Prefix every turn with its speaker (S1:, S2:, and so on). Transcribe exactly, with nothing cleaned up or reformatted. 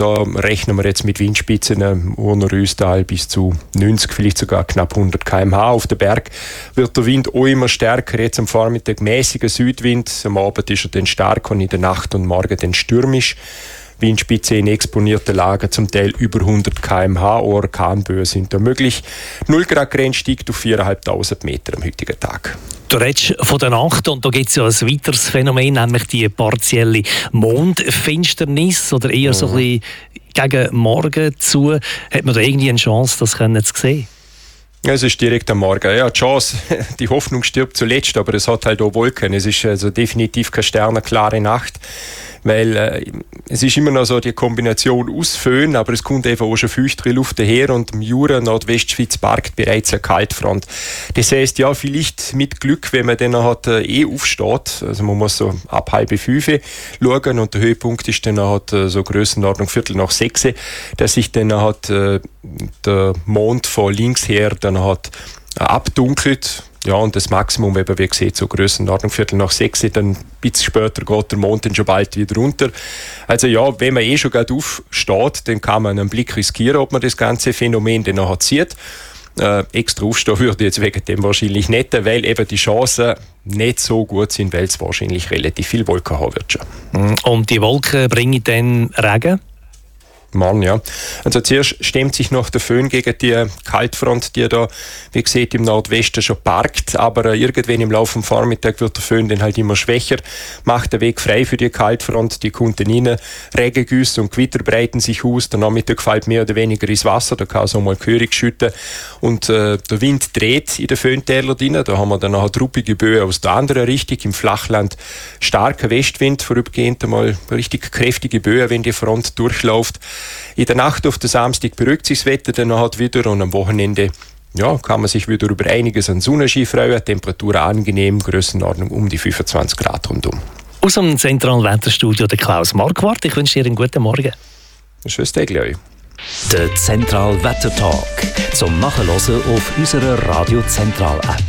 S1: Da rechnen wir jetzt mit Windspitzen im Urner-Rüstal bis zu neunzig, vielleicht sogar knapp hundert Kilometer pro Stunde. Auf dem Berg wird der Wind auch immer stärker. Jetzt am Vormittag mäßiger Südwind, am Abend ist er dann stark und in der Nacht und morgen dann stürmisch. Windspitze in exponierten Lagen, zum Teil über hundert Kilometer pro Stunde. Orkanböen sind da möglich. null Grad Grenze steigt auf viertausendfünfhundert Meter am heutigen Tag.
S2: Du redest von der Nacht und da gibt es ja ein weiteres Phänomen, nämlich die partielle Mondfinsternis oder eher mhm. so ein bisschen gegen Morgen zu. Hat man da irgendwie eine Chance, das können zu sehen?
S1: Ja, es ist direkt am Morgen. Ja, die Chance, die Hoffnung stirbt zuletzt, aber es hat halt auch Wolken. Es ist also definitiv keine sternenklare Nacht, weil äh, es ist immer noch so die Kombination aus Föhn, aber es kommt einfach auch schon feuchtere Luft daher und im Jura, Nordwestschweiz parkt bereits eine Kaltfront. Das heißt, ja, vielleicht mit Glück, wenn man dann hat, äh, eh aufsteht, also man muss so ab halb fünf schauen und der Höhepunkt ist dann hat, äh, so Grössenordnung Viertel nach sechs, dass sich dann hat, äh, der Mond von links her dann hat äh, abdunkelt. Ja, und das Maximum, eben, wie gesagt, so Grössenordnung Viertel nach sechs, dann ein bisschen später geht der Mond dann schon bald wieder runter. Also ja, wenn man eh schon gerade aufsteht, dann kann man einen Blick riskieren, ob man das ganze Phänomen dann noch sieht. Äh, extra aufstehen würde ich jetzt wegen dem wahrscheinlich nicht, weil eben die Chancen nicht so gut sind, weil es wahrscheinlich relativ viel Wolken haben wird schon.
S2: Und die Wolken bringen dann Regen?
S1: Mann, ja. Also zuerst stemmt sich noch der Föhn gegen die Kaltfront, die da, wie gesagt, im Nordwesten schon parkt, aber äh, irgendwann im Laufe des Vormittags wird der Föhn dann halt immer schwächer, macht den Weg frei für die Kaltfront, die kommt dann rein, Regengüsse und Gewitter breiten sich aus, der Nachmittag fällt mehr oder weniger ins Wasser, da kann es auch mal gehörig schütten und äh, der Wind dreht in den Föhntäler drin, da haben wir dann nachher truppige Böen aus der anderen Richtung, im Flachland starker Westwind, vorübergehend einmal richtig kräftige Böen, wenn die Front durchläuft. In der Nacht auf den Samstag beruhigt sich das Wetter dann halt wieder und am Wochenende ja, kann man sich wieder über einiges an Sonnenschein freuen. Temperatur angenehm, Grössenordnung um die fünfundzwanzig Grad rundum.
S2: Aus dem zentralen Wetterstudio der Klaus Marquardt. Ich wünsche dir einen guten Morgen.
S1: Ein schönes Tag euch.
S3: Der Zentral Wetter Talk zum Nachhören auf unserer Radio Zentral App.